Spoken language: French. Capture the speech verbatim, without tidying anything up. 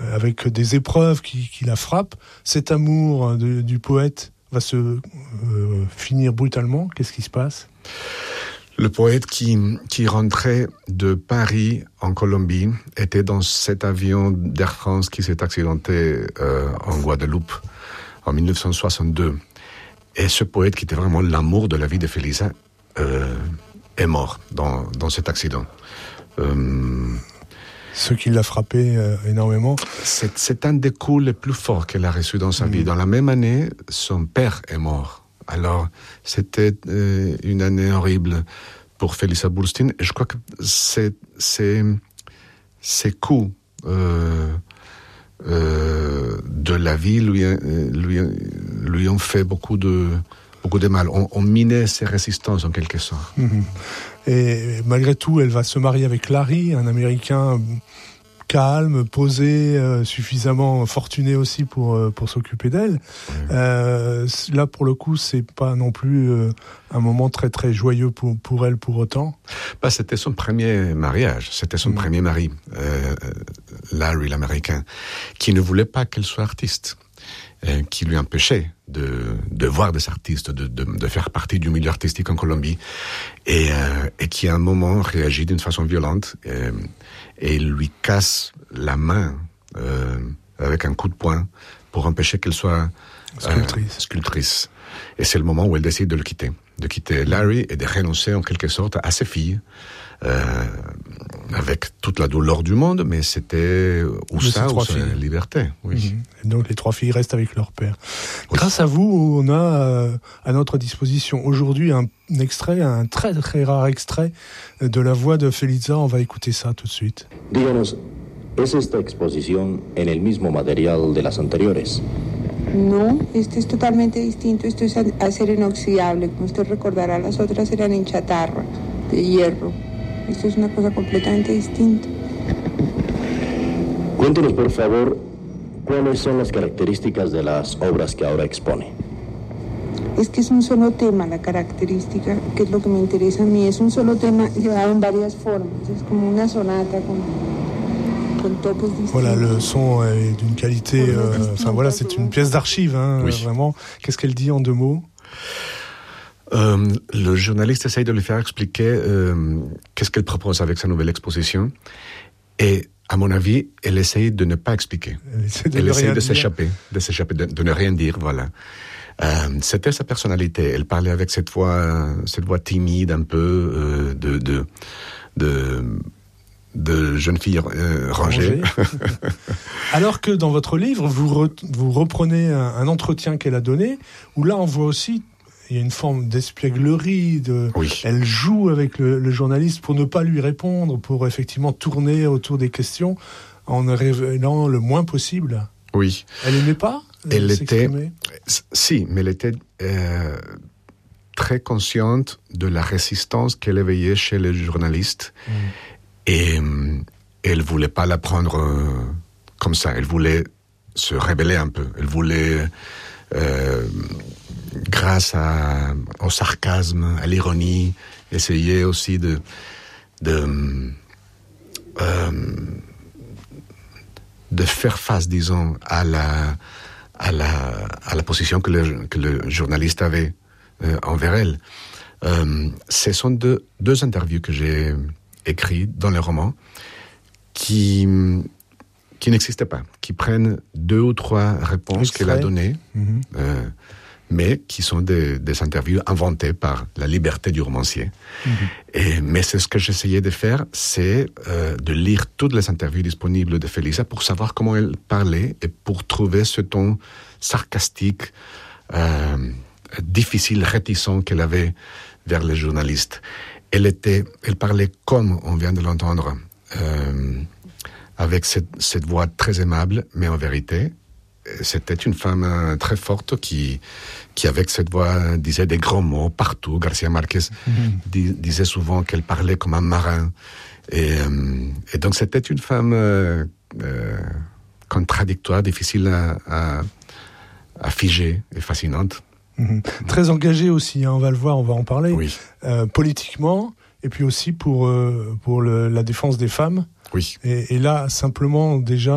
euh, avec des épreuves qui, qui la frappent. Cet amour de, du poète va se euh, finir brutalement. Qu'est-ce qui se passe ? Le poète qui, qui rentrait de Paris en Colombie était dans cet avion d'Air France qui s'est accidenté euh, en Guadeloupe en dix-neuf cent soixante-deux. Et ce poète qui était vraiment l'amour de la vie de Felisa euh, est mort dans, dans cet accident. Euh, Ce qui l'a frappé euh, énormément. C'est, c'est un des coups les plus forts qu'elle a reçus dans sa mmh. vie. Dans la même année, son père est mort. Alors, c'était euh, une année horrible pour Felisa Burstyn. Et je crois que c'est, c'est, ces coups euh, euh, de la vie lui, lui, lui ont fait beaucoup de, beaucoup de mal. On, on minait ses résistances, en quelque sorte. Mmh. Et malgré tout, elle va se marier avec Larry, un Américain calme, posé, euh, suffisamment fortuné aussi pour euh, pour s'occuper d'elle. Mmh. Euh, là, pour le coup, c'est pas non plus euh, un moment très très joyeux pour pour elle pour autant. Bah, c'était son premier mariage, c'était son mmh. premier mari, euh, Larry l'Américain, qui ne voulait pas qu'elle soit artiste, euh, qui lui empêchait de de voir des artistes, de de, de faire partie du milieu artistique en Colombie, et euh, et qui à un moment réagit d'une façon violente. Euh, et il lui casse la main euh, avec un coup de poing pour empêcher qu'elle soit sculptrice. Euh, sculptrice. Et c'est le moment où elle décide de le quitter, de quitter Larry et de renoncer en quelque sorte à ses filles, euh, avec toute la douleur du monde, mais c'était ou ça ou sa liberté. Oui. Mmh. Et donc les trois filles restent avec leur père. Oui. Grâce à vous, on a euh, à notre disposition aujourd'hui un, un extrait, un très très rare extrait de la voix de Felisa. On va écouter ça tout de suite. Díganos, ¿es esta exposición en el mismo material de las anteriores? No, este es totalmente distinto. Esto es acero inoxidable. Como usted recordará, las otras eran en chatarra, de hierro. Esto es una cosa completamente distinta. Cuéntenos, por favor, cuáles son las características de las obras que ahora expone. Es que es un solo tema, la característica, que es lo que me interesa a mí. Es un solo tema llevado en varias formas. Es como una sonata con, con topos distintos. Voilà, le son est d'une qualité... Euh, enfin voilà, c'est une pièce d'archive, hein, oui. Vraiment. Qu'est-ce qu'elle dit en deux mots ? Euh, le journaliste essaye de lui faire expliquer euh, qu'est-ce qu'elle propose avec sa nouvelle exposition. Et, à mon avis, elle essaye de ne pas expliquer. Elle essaie de, elle essaye de dire. s'échapper, de s'échapper, de, de ne rien dire, voilà. Euh, c'était sa personnalité. Elle parlait avec cette voix, cette voix timide, un peu euh, de, de, de, de jeune fille euh, rangée. Alors que dans votre livre, vous, re, vous reprenez un, un entretien qu'elle a donné, où là, on voit aussi... Il y a une forme d'espièglerie, de... Oui. Elle joue avec le, le journaliste pour ne pas lui répondre, pour effectivement tourner autour des questions en ne révélant le moins possible. Oui. Elle n'aimait pas euh, Elle s'exprimer. était, si, mais elle était euh, très consciente de la résistance qu'elle éveillait chez les journalistes. Mm. Et euh, elle ne voulait pas la prendre euh, comme ça. Elle voulait se révéler un peu. Elle voulait... Euh, grâce à, au sarcasme, à l'ironie, essayer aussi de de, euh, de faire face, disons, à la à la à la position que le que le journaliste avait euh, envers elle. Euh, ce sont deux deux interviews que j'ai écrites dans le roman qui qui n'existaient pas, qui prennent deux ou trois réponses qu'elle a données. Mm-hmm. Euh, mais qui sont des, des interviews inventées par la liberté du romancier. Mmh. Et, mais c'est ce que j'essayais de faire, c'est euh, de lire toutes les interviews disponibles de Felisa pour savoir comment elle parlait et pour trouver ce ton sarcastique, euh, difficile, réticent qu'elle avait vers les journalistes. Elle était, elle parlait comme on vient de l'entendre, euh, avec cette, cette voix très aimable, mais en vérité, c'était une femme très forte qui, qui avec cette voix, disait des grands mots partout. Garcia Marquez mm-hmm. dis, disait souvent qu'elle parlait comme un marin. Et, euh, et donc, c'était une femme euh, euh, contradictoire, difficile à, à, à figer et fascinante. Mm-hmm. Très engagée aussi, hein, on va le voir, on va en parler. Oui. Euh, politiquement, et puis aussi pour, euh, pour le, la défense des femmes. Oui. Et, et là, simplement, déjà,